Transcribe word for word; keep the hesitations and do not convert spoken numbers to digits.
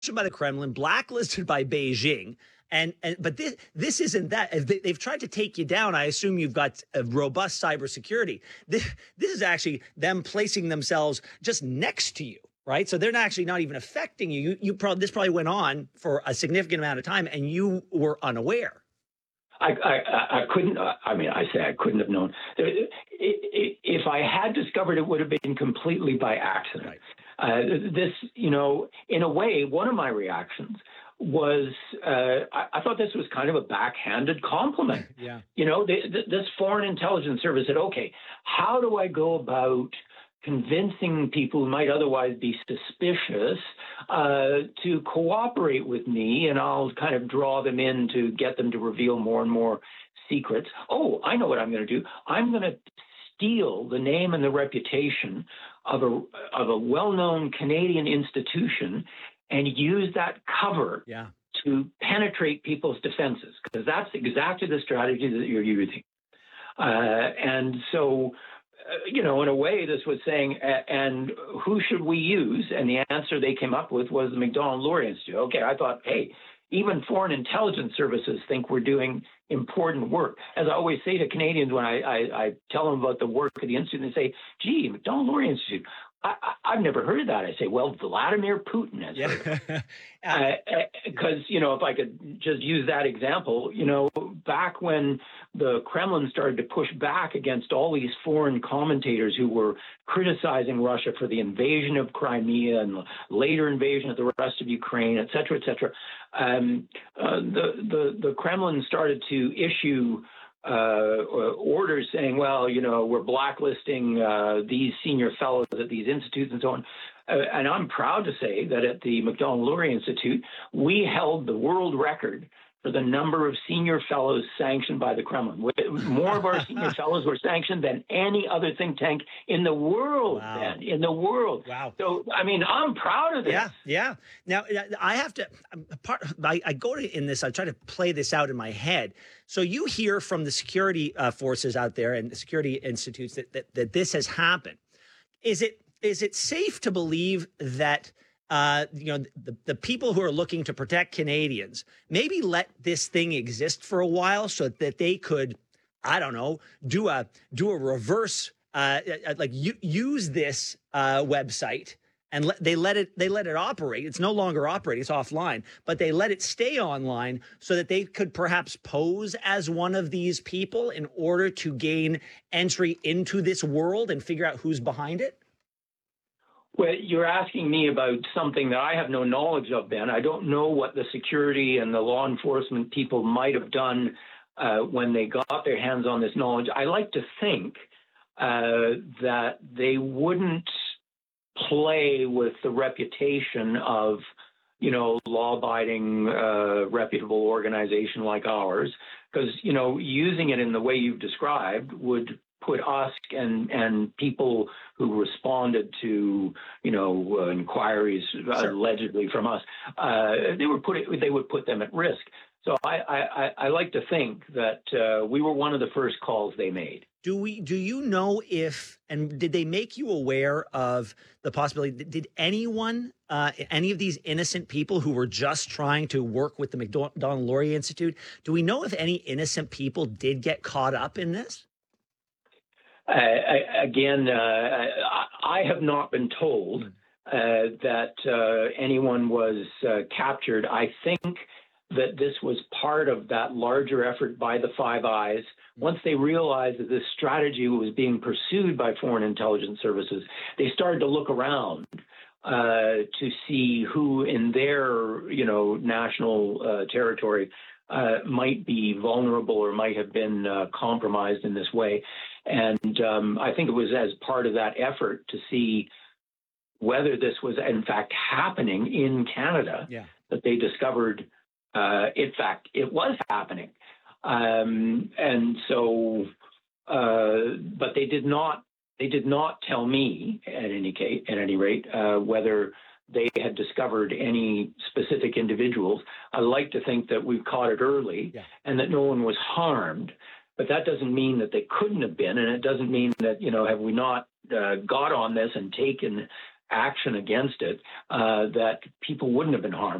by the Kremlin, blacklisted by Beijing. And, and but this this isn't that. They, they've tried to take you down. I assume you've got a robust cybersecurity. This, this is actually them placing themselves just next to you, right? So they're not actually not even affecting you. You, you probably this probably went on for a significant amount of time, and you were unaware. I, I, I couldn't. I mean, I say I couldn't have known. If I had discovered, it would have been completely by accident. Right. Uh, this, you know, in a way, one of my reactions was uh, I, I thought this was kind of a backhanded compliment. Yeah. You know, the, the, this Foreign Intelligence Service said, okay, how do I go about convincing people who might otherwise be suspicious uh, to cooperate with me, and I'll kind of draw them in to get them to reveal more and more secrets. Oh, I know what I'm going to do. I'm going to steal the name and the reputation of a of a well-known Canadian institution and use that cover yeah. to penetrate people's defenses, because that's exactly the strategy that you're using. Uh, and so, uh, you know, in a way, this was saying, uh, and who should we use? And the answer they came up with was the Macdonald-Laurier Institute. Okay, I thought, hey, even foreign intelligence services think we're doing important work. As I always say to Canadians when I, I, I tell them about the work of the Institute, they say, gee, Macdonald-Laurier Institute, I, I, I've never heard of that. I say, well, Vladimir Putin has heard of it. Because, uh, you know, if I could just use that example, you know, back when the Kremlin started to push back against all these foreign commentators who were criticizing Russia for the invasion of Crimea and the later invasion of the rest of Ukraine, et cetera, et cetera, um, uh, the, the, the Kremlin started to issue Uh, orders saying, well, you know, we're blacklisting uh, these senior fellows at these institutes and so on. Uh, and I'm proud to say that at the Macdonald-Laurier Institute, we held the world record for the number of senior fellows sanctioned by the Kremlin. More of our senior fellows were sanctioned than any other think tank in the world, wow. Ben, in the world. Wow. So, I mean, I'm proud of this. Yeah, yeah. Now, I have to, part, I, I go to in this, I try to play this out in my head. So you hear from the security uh, forces out there and the security institutes that, that, that this has happened. Is it is it safe to believe that Uh, you know, the, the people who are looking to protect Canadians maybe let this thing exist for a while so that they could, I don't know, do a do a reverse, uh, like u- use this uh, website and let, they let it they let it operate. It's no longer operating; it's offline, but they let it stay online so that they could perhaps pose as one of these people in order to gain entry into this world and figure out who's behind it. Well, you're asking me about something that I have no knowledge of, Ben. I don't know what the security and the law enforcement people might have done uh, when they got their hands on this knowledge. I like to think uh, that they wouldn't play with the reputation of, you know, law-abiding, uh, reputable organization like ours, because, you know, using it in the way you've described would put us and and people who responded to, you know, uh, inquiries uh, sure. allegedly from us, uh, they were put it, they would put them at risk. So I I, I like to think that uh, we were one of the first calls they made. Do we? Do you know if and did they make you aware of the possibility? Did anyone, uh, any of these innocent people who were just trying to work with the Macdonald-Laurier Institute, do we know if any innocent people did get caught up in this? Uh, I, again, uh, I have not been told uh, that uh, anyone was uh, captured. I think that this was part of that larger effort by the Five Eyes. Once they realized that this strategy was being pursued by foreign intelligence services, they started to look around uh, to see who in their, you know, national uh, territory uh, might be vulnerable or might have been uh, compromised in this way. And um, I think it was as part of that effort to see whether this was, in fact, happening in Canada yeah. that they discovered, uh, in fact, it was happening. Um, and so, uh, but they did not, they did not tell me, at any case, at any rate, uh, whether they had discovered any specific individuals. I like to think that we've caught it early yeah. and that no one was harmed. But that doesn't mean that they couldn't have been, and it doesn't mean that, you know, have we not uh, got on this and taken action against it, uh, that people wouldn't have been harmed.